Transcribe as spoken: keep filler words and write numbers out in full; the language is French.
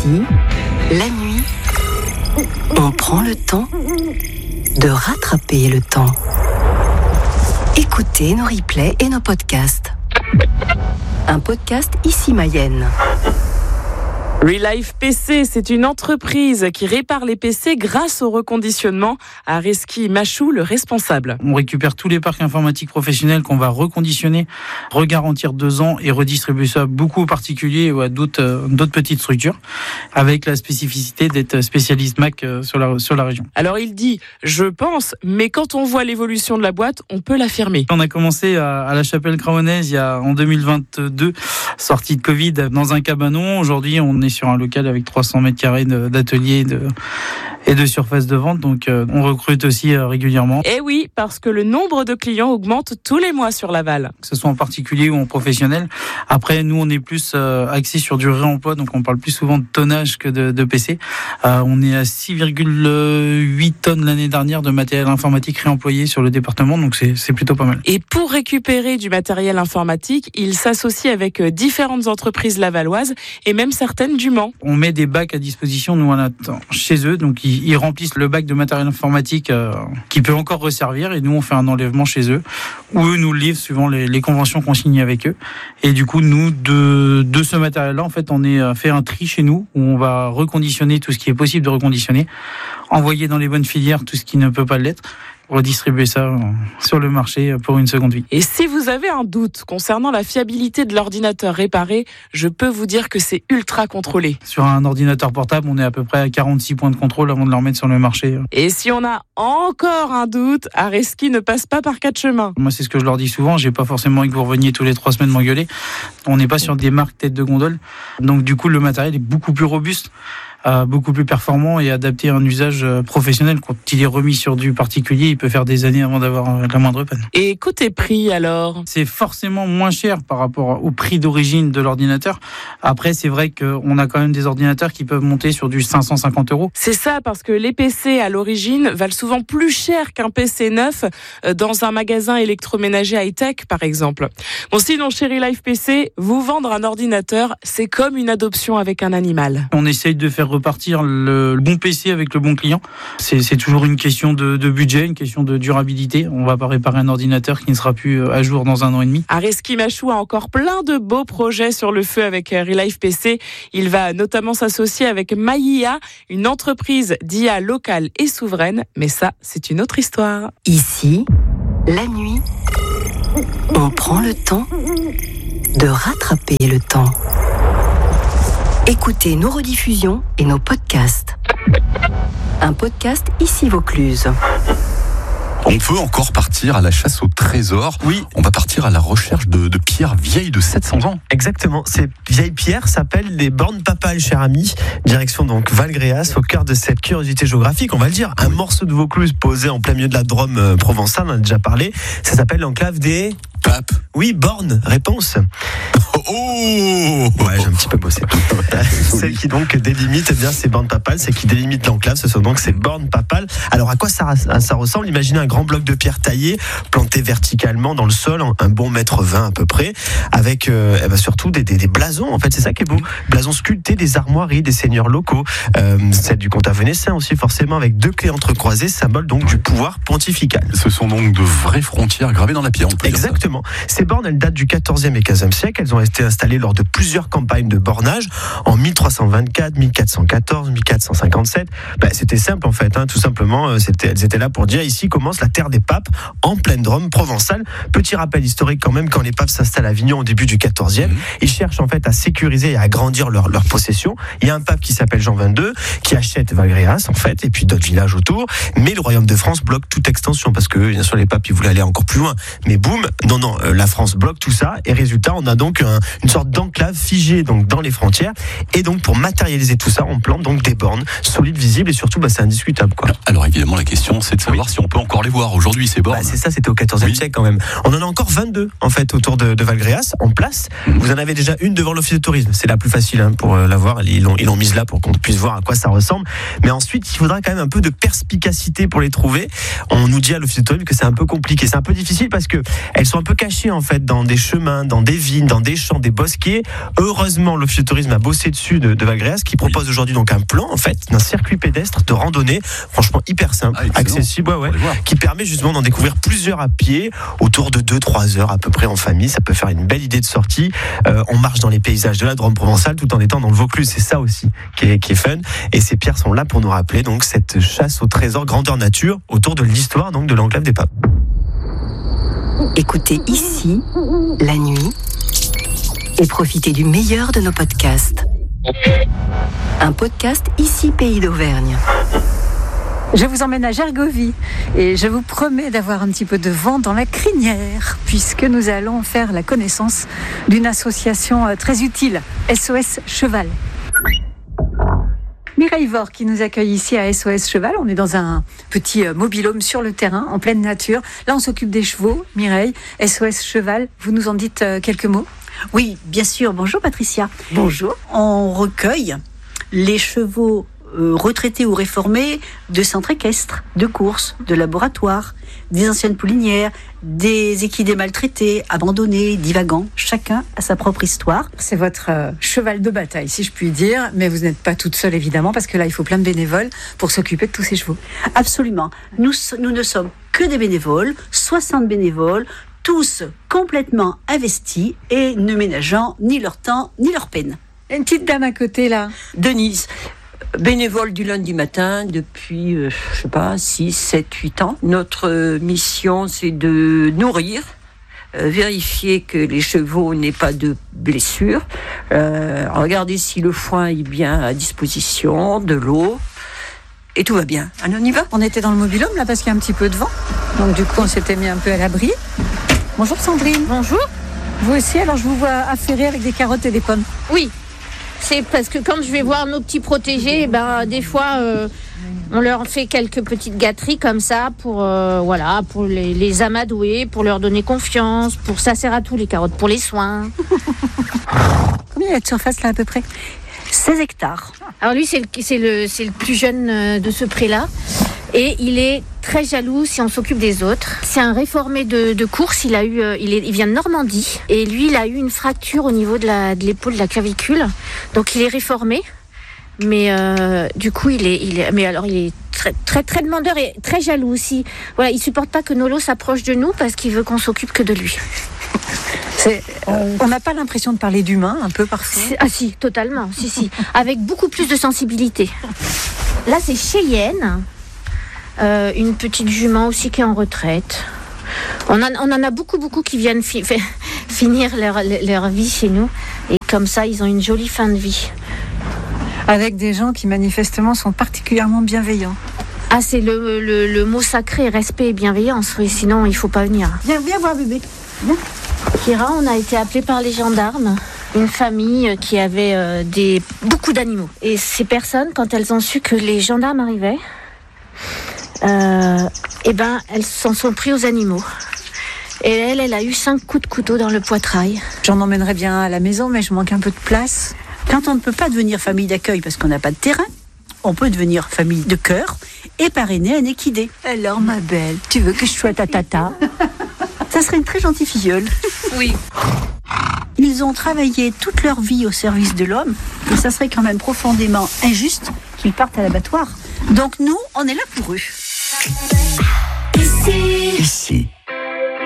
Ici, la nuit, on prend le temps de rattraper le temps. Écoutez nos replays et nos podcasts. Un podcast Ici Mayenne. Relife P C, c'est une entreprise qui répare les P C grâce au reconditionnement. Areski Machou, le responsable. On récupère tous les parcs informatiques professionnels qu'on va reconditionner, regarantir deux ans et redistribuer ça beaucoup aux particuliers ou à d'autres, euh, d'autres petites structures, avec la spécificité d'être spécialiste Mac euh, sur la, sur la région. Alors il dit, je pense, mais quand on voit l'évolution de la boîte, on peut l'affirmer. On a commencé à, à la Chapelle-Craonnaise il y a, en deux mille vingt-deux, sortie de Covid, dans un cabanon. Aujourd'hui, on est sur un local avec trois cents mètres carrés d'atelier et de, et de surface de vente. Donc, euh, on recrute aussi euh, régulièrement. Et oui, parce que le nombre de clients augmente tous les mois sur Laval. Que ce soit en particulier ou en professionnel. Après, nous, on est plus euh, axé sur du réemploi. Donc, on parle plus souvent de tonnage que de, de P C. Euh, on est à six virgule huit tonnes l'année dernière de matériel informatique réemployé sur le département. Donc, c'est, c'est plutôt pas mal. Et pour récupérer du matériel informatique, il s'associe avec différentes entreprises lavalloises et même certaines du Mans. On met des bacs à disposition, nous, on attend chez eux. Donc, ils, ils remplissent le bac de matériel informatique euh, qui peut encore resservir. Et nous, on fait un enlèvement chez eux. Ou eux nous le livrent suivant les, les conventions qu'on signe avec eux. Et du coup, nous, de, de ce matériel-là, en fait, on est fait un tri chez nous où on va reconditionner tout ce qui est possible de reconditionner, envoyer dans les bonnes filières tout ce qui ne peut pas l'être, redistribuer ça sur le marché pour une seconde vie. Et si vous avez un doute concernant la fiabilité de l'ordinateur réparé, je peux vous dire que c'est ultra contrôlé. Sur un ordinateur portable, on est à peu près à quarante-six points de contrôle avant de le remettre sur le marché. Et si on a encore un doute, Areski ne passe pas par quatre chemins. Moi, c'est ce que je leur dis souvent, j'ai pas forcément envie que vous reveniez tous les trois semaines m'engueuler. On n'est pas sur des marques tête de gondole. Donc du coup, le matériel est beaucoup plus robuste. Euh, beaucoup plus performant et adapté à un usage professionnel. Quand il est remis sur du particulier, il peut faire des années avant d'avoir la moindre panne. Et côté prix alors ? C'est forcément moins cher par rapport au prix d'origine de l'ordinateur. Après, c'est vrai qu'on a quand même des ordinateurs qui peuvent monter sur du cinq cent cinquante euros. C'est ça, parce que les P C à l'origine valent souvent plus cher qu'un P C neuf dans un magasin électroménager high-tech, par exemple. Bon, sinon, chez Relife P C, vous vendre un ordinateur, c'est comme une adoption avec un animal. On essaye de faire repartir le bon P C avec le bon client. C'est, c'est toujours une question de, de budget, une question de durabilité. On va pas réparer un ordinateur qui ne sera plus à jour dans un an et demi. Areski Machou a encore plein de beaux projets sur le feu avec Relife P C. Il va notamment s'associer avec Maïa, une entreprise d'I A locale et souveraine. Mais ça, c'est une autre histoire. Ici, la nuit, on prend le temps de rattraper le temps. Écoutez nos rediffusions et nos podcasts. Un podcast Ici Vaucluse. On peut encore partir à la chasse au trésor. Oui. On va partir à la recherche de, de pierres vieilles de sept cents ans. Exactement. Ces vieilles pierres s'appellent des bornes papales, cher ami. Direction donc Valgréas, au cœur de cette curiosité géographique. On va le dire, un morceau de Vaucluse posé en plein milieu de la Drôme euh, provençale, on en a déjà parlé. Ça s'appelle l'enclave des... Pape. Oui, bornes. Réponse. Oh Ouais, j'ai un petit peu bossé. Celle qui donc délimite eh bien, ces bornes papales, c'est qui délimite l'enclave, ce sont donc ces bornes papales. Alors à quoi ça, ça ressemble ? Imaginez un grand bloc de pierre taillé, planté verticalement dans le sol, un bon mètre vingt à peu près, avec euh, eh ben, surtout des, des, des blasons, en fait, c'est ça qui est beau. Blasons sculptés des armoiries des seigneurs locaux, euh, celle du comte avenecin aussi forcément, avec deux clés entrecroisées, symbole donc du pouvoir pontifical. Ce sont donc de vraies frontières gravées dans la pierre, on peut Exactement. dire ça. Ces bornes, elles datent du quatorzième et quinzième siècle. Elles ont été installées lors de plusieurs campagnes de bornage en mille trois cent vingt-quatre, mille quatre cent quatorze, mille quatre cent cinquante-sept. Ben, c'était simple en fait, hein, tout simplement. C'était, elles étaient là pour dire ici commence la terre des papes en pleine Drôme provençale. Petit rappel historique quand même, quand les papes s'installent à Avignon au début du quatorzième, mmh. ils cherchent en fait à sécuriser et à agrandir leur, leur possession. Il y a un pape qui s'appelle Jean vingt-deux qui achète Valgréas en fait et puis d'autres villages autour. Mais le royaume de France bloque toute extension parce que bien sûr les papes ils voulaient aller encore plus loin. Mais boum, non non, euh, la France bloque tout ça et résultat on a donc un, une sorte d'enclave figée donc dans les frontières et donc pour matérialiser tout ça on plante donc des bornes solides, visibles et surtout bah, c'est indiscutable quoi. Alors évidemment la question c'est de savoir oui. si on peut encore les voir aujourd'hui ces bornes. Bah, c'est ça, c'était au quatorzième oui. siècle quand même. On en a encore vingt-deux en fait autour de, de Valgréas en place. Mmh. Vous en avez déjà une devant l'office de tourisme, c'est la plus facile hein, pour euh, la voir. Ils l'ont, ils l'ont mise là pour qu'on puisse voir à quoi ça ressemble. Mais ensuite il faudra quand même un peu de perspicacité pour les trouver. On nous dit à l'office de tourisme que c'est un peu compliqué, c'est un peu difficile parce que elles sont un peu peut cacher en fait dans des chemins, dans des vignes, dans des champs, des bosquets. Heureusement, l'Office de tourisme a bossé dessus de, de Valgréas, qui propose aujourd'hui donc un plan en fait d'un circuit pédestre de randonnée, franchement hyper simple, ah, accessible, ouais, ouais, qui permet justement d'en découvrir plusieurs à pied, autour de deux trois heures à peu près en famille. Ça peut faire une belle idée de sortie. Euh, on marche dans les paysages de la Drôme provençale tout en étant dans le Vaucluse. C'est ça aussi qui est, qui est fun. Et ces pierres sont là pour nous rappeler donc cette chasse au trésor grandeur nature autour de l'histoire donc de l'enclave des Papes. Écoutez ici, la nuit, et profitez du meilleur de nos podcasts. Un podcast Ici Pays d'Auvergne. Je vous emmène à Gergovie et je vous promets d'avoir un petit peu de vent dans la crinière puisque nous allons faire la connaissance d'une association très utile, S O S Cheval. Mireille Vore qui nous accueille ici à S O S Cheval. On est dans un petit mobil-home sur le terrain, en pleine nature. Là, on s'occupe des chevaux. Mireille, S O S Cheval, vous nous en dites quelques mots ? Oui, bien sûr. Bonjour Patricia. Bonjour. On recueille les chevaux euh, retraités ou réformés de centres équestres, de courses, de laboratoires, des anciennes poulinières, des équidés maltraités, abandonnés, divagants. Chacun a sa propre histoire. C'est votre euh, cheval de bataille, si je puis dire, mais vous n'êtes pas toute seule évidemment, parce que là, il faut plein de bénévoles pour s'occuper de tous ces chevaux. Absolument. Nous, nous ne sommes que des bénévoles, soixante bénévoles, tous complètement investis et ne ménageant ni leur temps ni leur peine. Une petite dame à côté là. Denise, bénévole du lundi matin depuis, euh, je sais pas, six, sept, huit ans. Notre euh, mission, c'est de nourrir, euh, vérifier que les chevaux n'aient pas de blessures, euh, regarder si le foin est bien à disposition, de l'eau, et tout va bien. Allez, on y va ? On était dans le mobil-home là parce qu'il y a un petit peu de vent, donc du coup on s'était mis un peu à l'abri. Bonjour Sandrine. Bonjour. Vous aussi, alors je vous vois affairer avec des carottes et des pommes. Oui, c'est parce que quand je vais voir nos petits protégés, ben, des fois euh, on leur fait quelques petites gâteries comme ça pour, euh, voilà, pour les, les amadouer, pour leur donner confiance, pour ça sert à tout les carottes, pour les soins. Combien il y a de surface là à peu près ? seize hectares. Alors lui c'est le, c'est le, c'est le plus jeune de ce pré-là. Et il est très jaloux si on s'occupe des autres. C'est un réformé de, de course. Il a eu, il, est, il vient de Normandie. Et lui, il a eu une fracture au niveau de, la, de l'épaule, de la clavicule. Donc il est réformé. Mais euh, du coup, il est, il est, mais alors il est très, très, très demandeur et très jaloux aussi. Voilà, il supporte pas que Nolo s'approche de nous parce qu'il veut qu'on s'occupe que de lui. C'est, euh, on n'a pas l'impression de parler d'humain, un peu parfois. C'est, ah si, totalement, si, si, avec beaucoup plus de sensibilité. Là, c'est Cheyenne. Euh, une petite jument aussi qui est en retraite. On en, on en a beaucoup, beaucoup qui viennent fi- fi- finir leur, leur vie chez nous. Et comme ça, ils ont une jolie fin de vie. Avec des gens qui manifestement sont particulièrement bienveillants. Ah, c'est le, le, le mot sacré, respect et bienveillance. Oui, sinon, il ne faut pas venir. Viens, viens voir bébé. Viens. Kira, on a été appelés par les gendarmes. Une famille qui avait euh, des, beaucoup d'animaux. Et ces personnes, quand elles ont su que les gendarmes arrivaient, Euh, et ben, elles s'en sont pris aux animaux. Et elle, elle a eu cinq coups de couteau dans le poitrail. J'en emmènerais bien à la maison, mais je manque un peu de place. Quand on ne peut pas devenir famille d'accueil parce qu'on n'a pas de terrain, on peut devenir famille de cœur et parrainer un équidé. Alors, ma belle, tu veux que je sois ta tata ? Ça serait une très gentille filleule. Oui. Ils ont travaillé toute leur vie au service de l'homme et ça serait quand même profondément injuste qu'ils partent à l'abattoir. Donc nous, on est là pour eux. Ici. Ici.